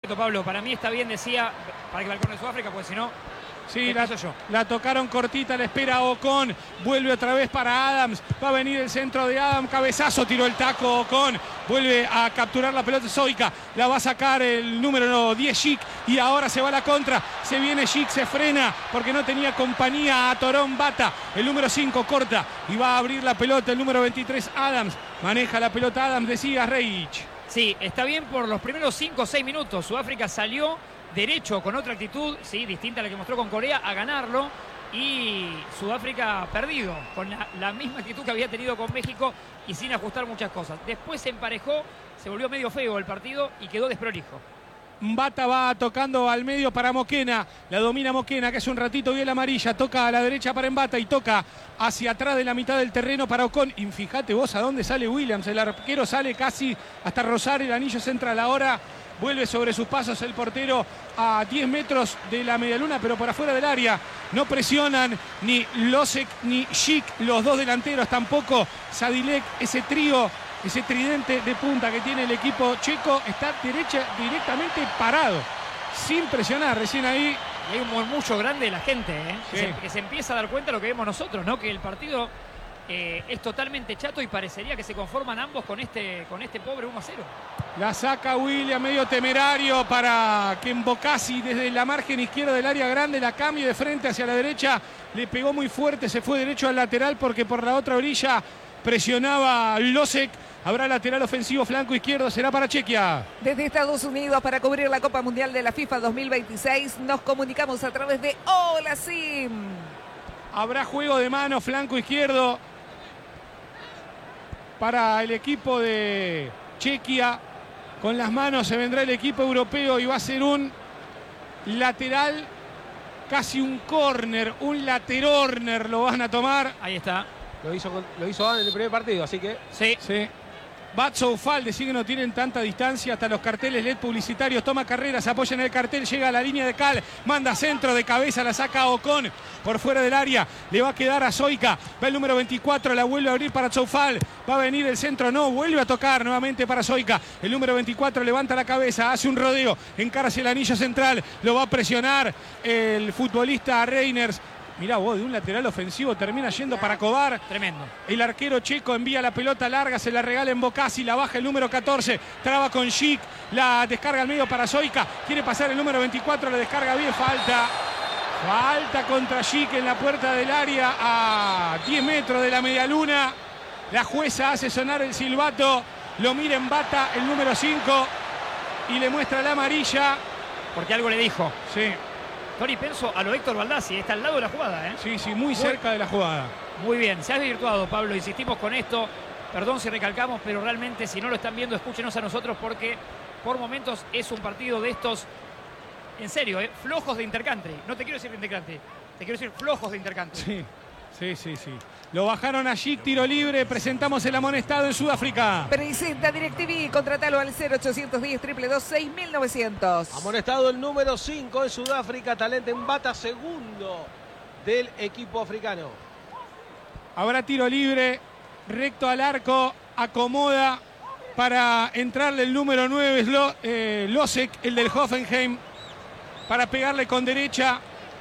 Pablo, para mí está bien, decía, para que balcone de Sudáfrica, porque si no... Sí, la tocaron cortita, la espera Ocon, vuelve otra vez para Adams, va a venir el centro de Adams, cabezazo, tiró el taco Ocon, vuelve a capturar la pelota Soyka, la va a sacar el número 10 Schick y ahora se va a la contra, se viene Schick, se frena porque no tenía compañía a Torón Bata, el número 5 corta y va a abrir la pelota el número 23 Adams, maneja la pelota Adams, decía Reich. Sí, está bien por los primeros 5 o 6 minutos, Sudáfrica salió derecho, con otra actitud, sí, distinta a la que mostró con Corea, a ganarlo, y Sudáfrica perdido, con la misma actitud que había tenido con México y sin ajustar muchas cosas. Después se emparejó, se volvió medio feo el partido y quedó desprolijo. Mbata va tocando al medio para Moquena, la domina Moquena, que hace un ratito vio la amarilla, toca a la derecha para Mbata y toca hacia atrás de la mitad del terreno para Ocon. Y fíjate vos a dónde sale Williams, el arquero sale casi hasta rozar el anillo central. Ahora vuelve sobre sus pasos el portero a 10 metros de la medialuna, pero por afuera del área. No presionan ni Losek ni Schick, los dos delanteros, tampoco Sadilek, ese trío, ese tridente de punta que tiene el equipo checo, está directamente parado, sin presionar. Recién ahí y hay un murmullo grande de la gente, sí, que se empieza a dar cuenta de lo que vemos nosotros, ¿no? Que el partido es totalmente chato y parecería que se conforman ambos con este pobre 1-0. La saca William, medio temerario para que Mbokasi desde la margen izquierda del área grande la cambie de frente hacia la derecha. Le pegó muy fuerte, se fue derecho al lateral porque por la otra orilla presionaba Losek. Habrá lateral ofensivo flanco izquierdo, será para Chequia. Desde Estados Unidos para cubrir la Copa Mundial de la FIFA 2026 nos comunicamos a través de Hola Sim. Habrá juego de mano flanco izquierdo para el equipo de Chequia. Con las manos se vendrá el equipo europeo y va a ser un lateral, casi un córner, un laterorner lo van a tomar. Ahí está. Lo hizo en el primer partido, así que... Sí. Batso Ufal, decir que no tienen tanta distancia hasta los carteles LED publicitarios. Toma carrera, se apoya en el cartel, llega a la línea de cal, manda centro de cabeza, la saca Ocon por fuera del área. Le va a quedar a Soyka. Va el número 24, la vuelve a abrir para Zoufal. Va a venir el centro, no, vuelve a tocar nuevamente para Soyka. El número 24 levanta la cabeza, hace un rodeo, encara hacia el anillo central. Lo va a presionar el futbolista Reiners. Mirá vos, de un lateral ofensivo termina yendo para Kovar. Tremendo. El arquero checo envía la pelota larga, se la regala en Mbokasi, la baja el número 14, traba con Schick, la descarga al medio para Soyka, quiere pasar el número 24, la descarga bien, falta contra Schick en la puerta del área a 10 metros de la medialuna. La jueza hace sonar el silbato, lo mira en Bata el número 5 y le muestra la amarilla. Porque algo le dijo. Sí. Tori Penso a lo Héctor Baldassi, está al lado de la jugada, Sí, muy cerca de la jugada. Muy bien, se ha desvirtuado, Pablo, insistimos con esto, perdón si recalcamos, pero realmente si no lo están viendo, escúchenos a nosotros porque por momentos es un partido de estos, en serio, flojos de intercountry. No te quiero decir de intercountry, te quiero decir flojos de intercountry. Sí. Lo bajaron allí, tiro libre, presentamos el amonestado en Sudáfrica. Presenta DirecTV, contratalo al 0810-222-6900. Amonestado el número 5 en Sudáfrica, Talente Mbata, segundo del equipo africano. Habrá tiro libre, recto al arco, acomoda para entrarle el número 9, Losek, el del Hoffenheim, para pegarle con derecha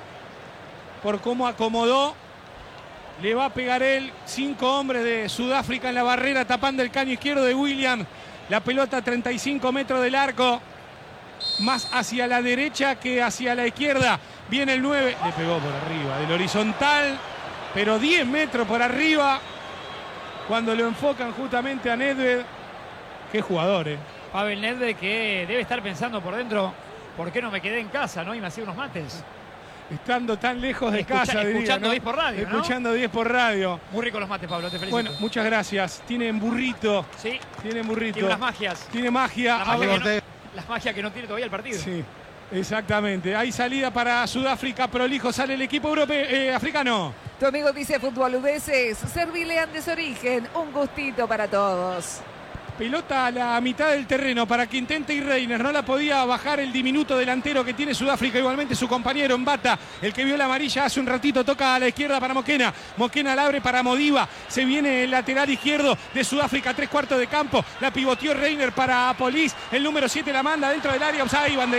por cómo acomodó. Le va a pegar él, 5 hombres de Sudáfrica en la barrera, tapando el caño izquierdo de William. La pelota a 35 metros del arco, más hacia la derecha que hacia la izquierda. Viene el 9, le pegó por arriba, del horizontal, pero 10 metros por arriba. Cuando lo enfocan justamente a Nedved. Qué jugador, Pavel Nedved, que debe estar pensando por dentro, ¿por qué no me quedé en casa, no? Y me hacía unos mates. Estando tan lejos de casa, escuchando ¿no? 10 por radio, ¿no? Escuchando 10 por radio. Muy rico los mates, Pablo, te felicito. Bueno, muchas gracias. Tienen burrito. Sí. Tienen burrito. Tiene unas magias. Tiene magia. Las magias que no tiene todavía el partido. Sí, exactamente. Hay salida para Sudáfrica. Prolijo sale el equipo africano. Tu amigo dice Fútbol Udeses, servile Andes Origen, un gustito para todos. Pelota a la mitad del terreno para que intente ir Reiner. No la podía bajar el diminuto delantero que tiene Sudáfrica. Igualmente su compañero Mbata, el que vio la amarilla hace un ratito, toca a la izquierda para Moquena. Moquena la abre para Modiba. Se viene el lateral izquierdo de Sudáfrica, 3/4 de campo. La pivoteó Reiner para Polis. El número 7 la manda dentro del área. Offside,